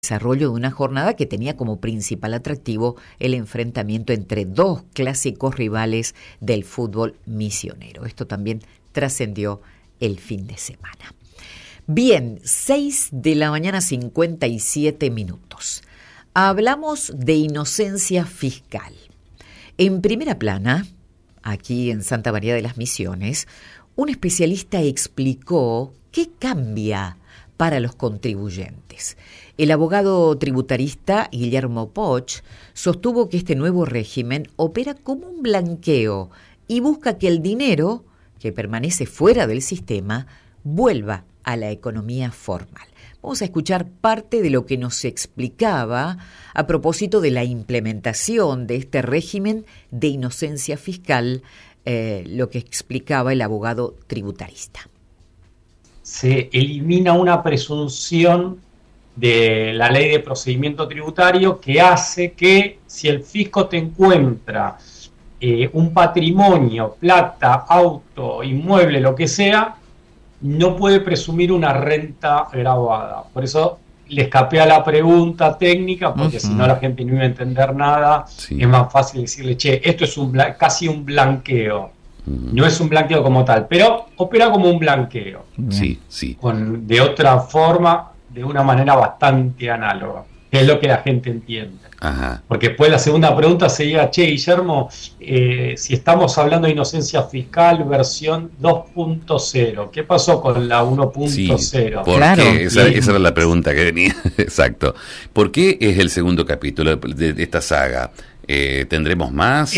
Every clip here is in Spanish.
desarrollo de una jornada que tenía como principal atractivo el enfrentamiento entre dos clásicos rivales del fútbol misionero. Esto también trascendió el fin de semana. Bien, 6 de la mañana, 57 minutos. Hablamos de inocencia fiscal. En primera plana, aquí en Santa María de las Misiones, un especialista explicó qué cambia para los contribuyentes. El abogado tributarista Guillermo Poch sostuvo que este nuevo régimen opera como un blanqueo y busca que el dinero, que permanece fuera del sistema, vuelva a la economía formal. Vamos a escuchar parte de lo que nos explicaba a propósito de la implementación de este régimen de inocencia fiscal, lo que explicaba el abogado tributarista. Se elimina una presunción de la ley de procedimiento tributario que hace que si el fisco te encuentra un patrimonio, plata, auto, inmueble, lo que sea, no puede presumir una renta gravada. Por eso le escapé a la pregunta técnica, porque si no la gente no iba a entender nada. Sí. Es más fácil decirle, che, esto es casi un blanqueo. No es un blanqueo como tal, pero opera como un blanqueo. Sí, sí. De otra forma, de una manera bastante análoga, que es lo que la gente entiende. Ajá. Porque después la segunda pregunta sería, che, Guillermo, si estamos hablando de inocencia fiscal versión 2.0, ¿qué pasó con la 1.0? Sí, claro. Esa era la pregunta que venía. Exacto. ¿Por qué es el segundo capítulo de esta saga? ¿Tendremos más?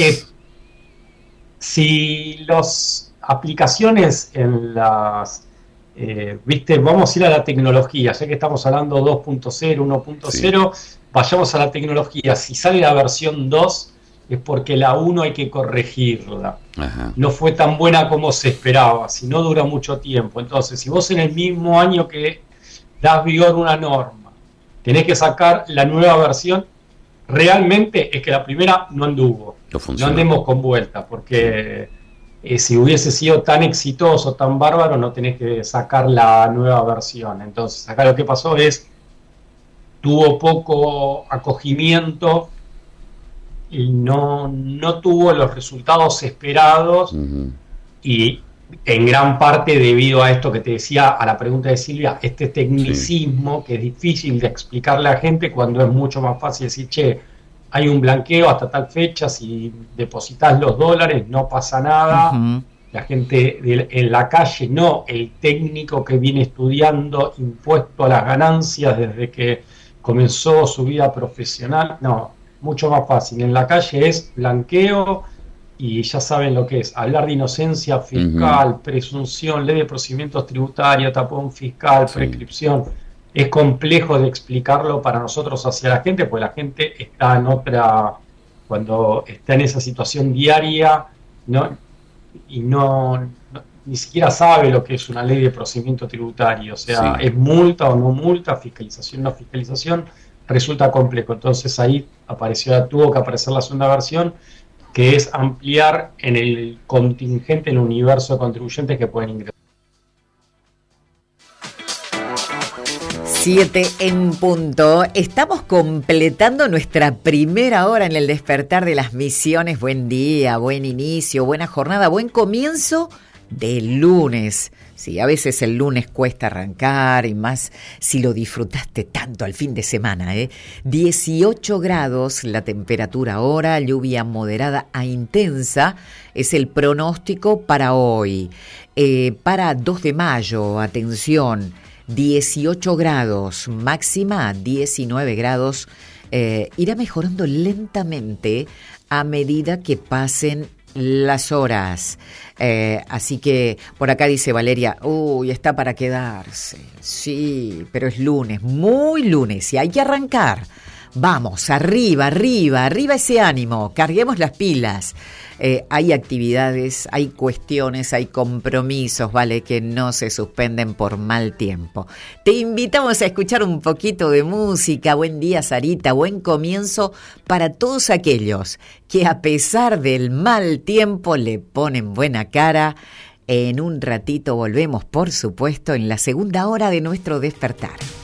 Si las aplicaciones en las... vamos a ir a la tecnología, ya que estamos hablando 2.0, 1.0, sí. Vayamos a la tecnología. Si sale la versión 2 es porque la 1 hay que corregirla. Ajá. No fue tan buena como se esperaba, si no dura mucho tiempo. Entonces, si vos en el mismo año que das vigor una norma tenés que sacar la nueva versión, realmente es que la primera no anduvo. No andemos con vuelta, porque si hubiese sido tan exitoso, tan bárbaro, no tenés que sacar la nueva versión. Entonces, acá lo que pasó es, tuvo poco acogimiento y no tuvo los resultados esperados, y en gran parte debido a esto que te decía, a la pregunta de Silvia, este tecnicismo que es difícil de explicarle a la gente cuando es mucho más fácil decir, che, hay un blanqueo hasta tal fecha, si depositas los dólares no pasa nada. La gente en la calle, no el técnico que viene estudiando impuesto a las ganancias desde que comenzó su vida profesional, no, mucho más fácil. En la calle es blanqueo y ya saben lo que es, hablar de inocencia fiscal, presunción, ley de procedimientos tributarios, tapón fiscal, prescripción. Es complejo de explicarlo para nosotros hacia la gente, porque la gente está en otra, cuando está en esa situación diaria, ni siquiera sabe lo que es una ley de procedimiento tributario, o sea, es multa o no multa, fiscalización o no fiscalización, resulta complejo. Entonces ahí tuvo que aparecer la segunda versión, que es ampliar en el contingente, en el universo de contribuyentes que pueden ingresar. 7 en punto. Estamos completando nuestra primera hora en el despertar de las misiones. Buen día, buen inicio, buena jornada, buen comienzo del lunes. Sí, a veces el lunes cuesta arrancar y más si lo disfrutaste tanto al fin de semana, 18 grados la temperatura ahora, lluvia moderada a intensa es el pronóstico para hoy. Para 2 de mayo, atención, 18 grados, máxima 19 grados, irá mejorando lentamente a medida que pasen las horas. Así que por acá dice Valeria, está para quedarse. Sí, pero es lunes, muy lunes, y hay que arrancar. Vamos, arriba ese ánimo, carguemos las pilas. Hay actividades, hay cuestiones, hay compromisos, ¿vale? Que no se suspenden por mal tiempo. Te invitamos a escuchar un poquito de música. Buen día, Sarita, buen comienzo para todos aquellos que a pesar del mal tiempo le ponen buena cara. En un ratito volvemos, por supuesto, en la segunda hora de nuestro despertar.